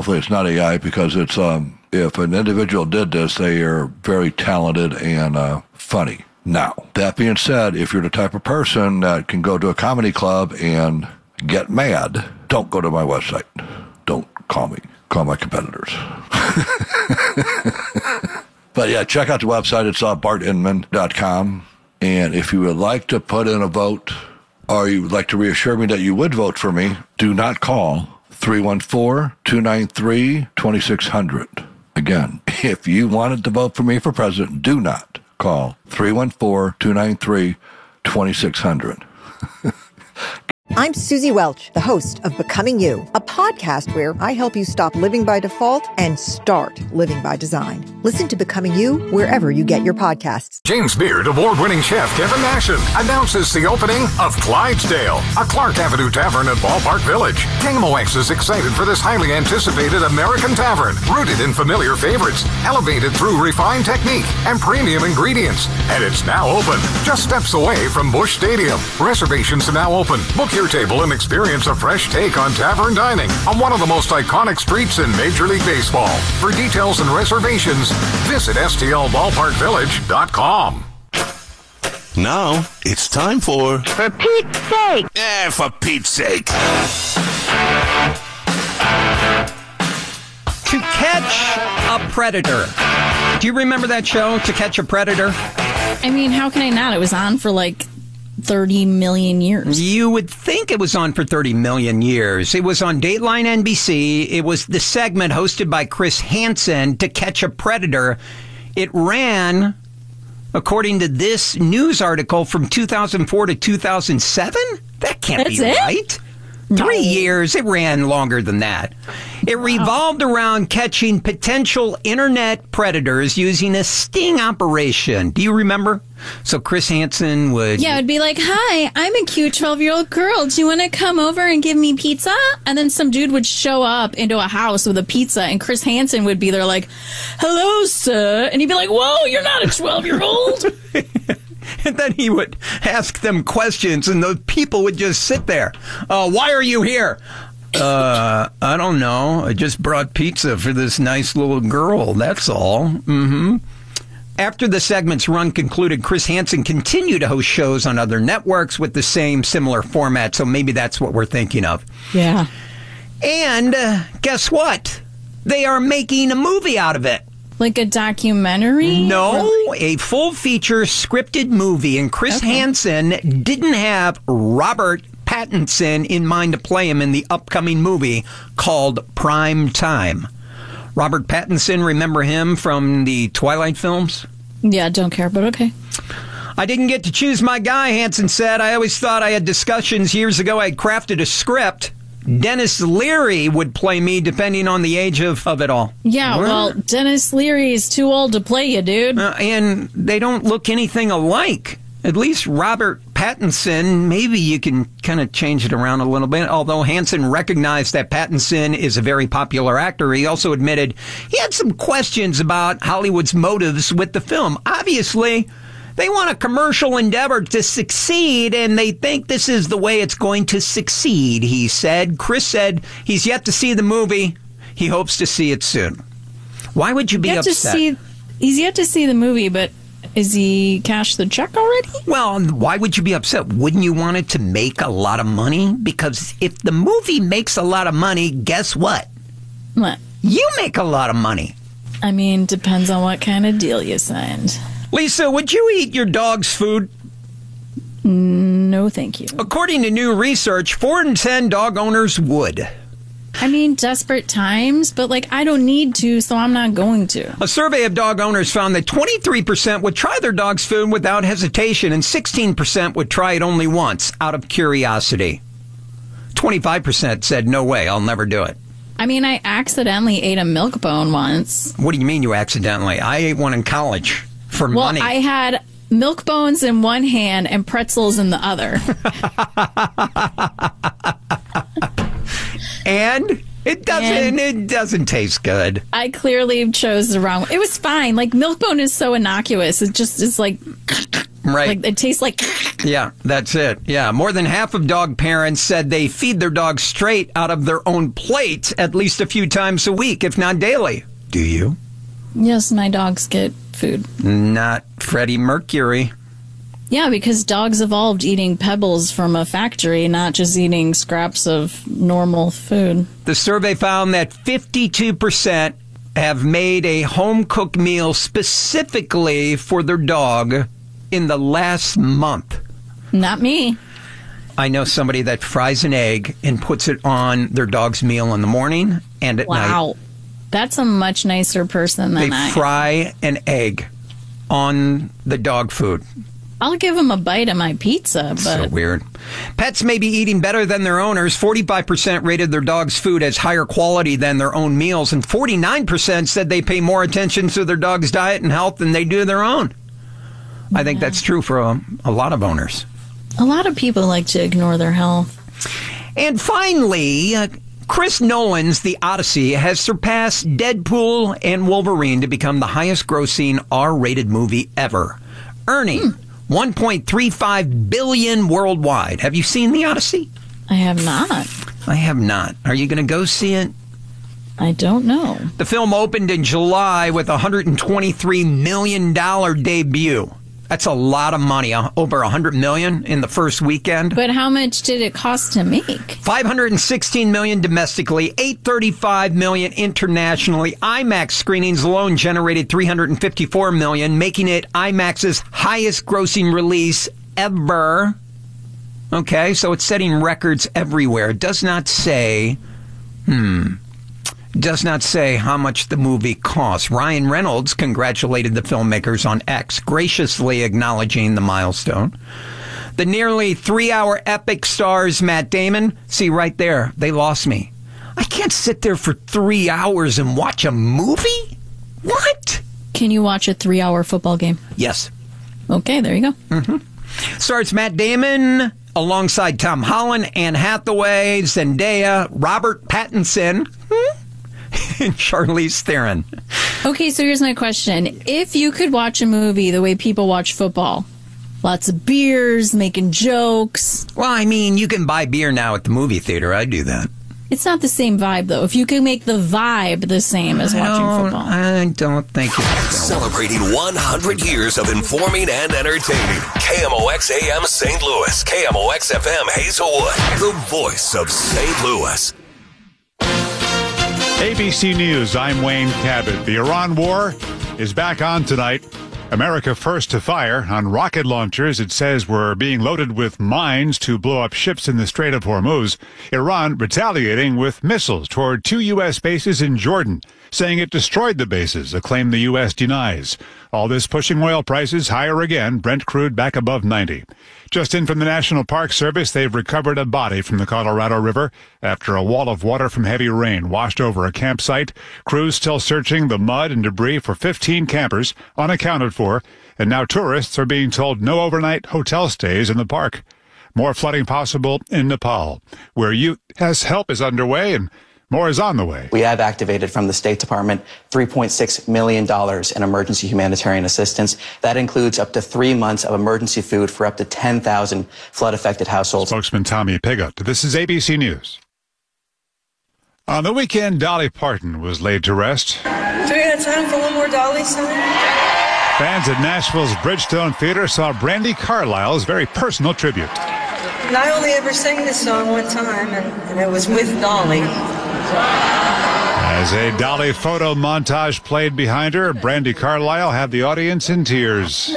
hopefully it's not AI, because it's if an individual did this, they are very talented and funny. Now, that being said, if you're the type of person that can go to a comedy club and get mad, don't go to my website. Don't call me. Call my competitors. But yeah, check out the website. It's bartinman.com. And if you would like to put in a vote, or you would like to reassure me that you would vote for me, do not call 314-293-2600. Again, if you wanted to vote for me for president, do not call 314-293-2600. I'm Susie Welch, the host of Becoming You, a podcast where I help you stop living by default and start living by design. Listen to Becoming You wherever you get your podcasts. James Beard award-winning chef Kevin Nation announces the opening of Clydesdale, a Clark Avenue tavern at Ballpark Village. KMOX is excited for this highly anticipated American tavern, rooted in familiar favorites, elevated through refined technique and premium ingredients. And it's now open, just steps away from Busch Stadium. Reservations are now open. Book your table and experience a fresh take on tavern dining on one of the most iconic streets in Major League Baseball. For details and reservations, visit stlballparkvillage.com. Now it's time for Pete's sake. For Pete's sake. To Catch a Predator. Do you remember that show, To Catch a Predator? I mean, how can I not? It was on for like 30 million years. You would think it was on for 30 million years. It was on Dateline NBC. It was the segment hosted by Chris Hansen, To Catch a Predator. It ran, according to this news article, from 2004 to 2007? That can't be right. 3 years. It ran longer than that. It revolved around catching potential internet predators using a sting operation. Do you remember? So Chris Hansen would... Yeah, it'd be like, hi, I'm a cute 12-year-old girl. Do you want to come over and give me pizza? And then some dude would show up into a house with a pizza, and Chris Hansen would be there like, hello, sir. And he'd be like, whoa, you're not a 12-year-old. And then he would ask them questions, and the people would just sit there. Why are you here? I don't know. I just brought pizza for this nice little girl. That's all. Mm-hmm. After the segment's run concluded, Chris Hansen continued to host shows on other networks with the same similar format, so maybe that's what we're thinking of. Yeah. And guess what? They are making a movie out of it. Like a documentary? No, a full-feature scripted movie. And Chris Hansen didn't have Robert Pattinson in mind to play him in the upcoming movie called Prime Time. Robert Pattinson, remember him from the Twilight films? Yeah, don't care, but okay. I didn't get to choose my guy, Hansen said. I always thought I had discussions years ago. I crafted a script. Dennis Leary would play me depending on the age of it all. Yeah, well, Dennis Leary is too old to play you, dude. And they don't look anything alike. At least Robert Pattinson, maybe you can kind of change it around a little bit. Although Hansen recognized that Pattinson is a very popular actor, he also admitted he had some questions about Hollywood's motives with the film. Obviously, they want a commercial endeavor to succeed, and they think this is the way it's going to succeed, he said. Chris said he's yet to see the movie. He hopes to see it soon. Why would you be upset? He's yet to see the movie, but is he cashed the check already? Well, why would you be upset? Wouldn't you want it to make a lot of money? Because if the movie makes a lot of money, guess what? What? You make a lot of money. I mean, depends on what kind of deal you signed. Lisa, would you eat your dog's food? No, thank you. According to new research, 4 in 10 dog owners would. I mean, desperate times, but, I don't need to, so I'm not going to. A survey of dog owners found that 23% would try their dog's food without hesitation, and 16% would try it only once, out of curiosity. 25% said, no way, I'll never do it. I mean, I accidentally ate a milk bone once. What do you mean you accidentally? I ate one in college for money. Well, I had milk bones in one hand and pretzels in the other. And it doesn't taste good. I clearly chose the wrong one. It was fine. Milk bone is so innocuous. It just is like... Right. Like, it tastes like... Yeah, that's it. Yeah, more than half of dog parents said they feed their dogs straight out of their own plate at least a few times a week, if not daily. Do you? Yes, my dogs get food. Not Freddie Mercury. Yeah, because dogs evolved eating pebbles from a factory, not just eating scraps of normal food. The survey found that 52% have made a home-cooked meal specifically for their dog in the last month. Not me. I know somebody that fries an egg and puts it on their dog's meal in the morning and at night. Wow. That's a much nicer person than I. They fry an egg on the dog food. I'll give them a bite of my pizza, but... So weird. Pets may be eating better than their owners. 45% rated their dog's food as higher quality than their own meals, and 49% said they pay more attention to their dog's diet and health than they do their own. I think that's true for a lot of owners. A lot of people like to ignore their health. And finally, Chris Nolan's The Odyssey has surpassed Deadpool and Wolverine to become the highest-grossing R-rated movie ever, earning $1.35 billion worldwide. Have you seen The Odyssey? I have not. I have not. Are you going to go see it? I don't know. The film opened in July with a $123 million debut. That's a lot of money, over $100 million in the first weekend. But how much did it cost to make? $516 million domestically, $835 million internationally. IMAX screenings alone generated $354 million, making it IMAX's highest grossing release ever. Okay, so it's setting records everywhere. It does not say, does not say how much the movie costs. Ryan Reynolds congratulated the filmmakers on X, graciously acknowledging the milestone. The nearly 3-hour epic stars Matt Damon. See, right there, they lost me. I can't sit there for 3 hours and watch a movie? What? Can you watch a 3-hour football game? Yes. Okay, there you go. Stars Matt Damon alongside Tom Holland, Anne Hathaway, Zendaya, Robert Pattinson, and Charlize Theron. Okay, so here's my question. If you could watch a movie the way people watch football, lots of beers, making jokes. Well, I mean, you can buy beer now at the movie theater. I do that. It's not the same vibe, though. If you could make the vibe the same as watching football. I don't think it's Celebrating 100 years of informing and entertaining. KMOX AM St. Louis. KMOX FM Hazelwood. The voice of St. Louis. ABC News, I'm Wayne Cabot. The Iran war is back on tonight. America first to fire on rocket launchers it says were being loaded with mines to blow up ships in the Strait of Hormuz. Iran retaliating with missiles toward 2 U.S. bases in Jordan, saying it destroyed the bases, a claim the U.S. denies. All this pushing oil prices higher again, Brent crude back above 90. Just in from the National Park Service, they've recovered a body from the Colorado River after a wall of water from heavy rain washed over a campsite. Crews still searching the mud and debris for 15 campers, unaccounted for, and now tourists are being told no overnight hotel stays in the park. More flooding possible in Nepal, where youth has help is underway and more is on the way. We have activated from the State Department $3.6 million in emergency humanitarian assistance. That includes up to 3 months of emergency food for up to 10,000 flood-affected households. Spokesman Tommy Pigott. This is ABC News. On the weekend, Dolly Parton was laid to rest. Do we have time for one more Dolly song? Fans at Nashville's Bridgestone Theater saw Brandi Carlile's very personal tribute. And I only ever sang this song one time, and it was with Dolly. As a Dolly photo montage played behind her, Brandi Carlile had the audience in tears.